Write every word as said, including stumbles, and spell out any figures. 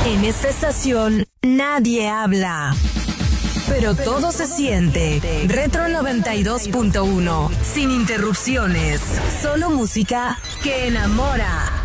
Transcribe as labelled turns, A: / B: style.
A: En esta estación nadie habla, pero todo se siente. Retro noventa y dos punto uno, sin interrupciones, solo música que enamora.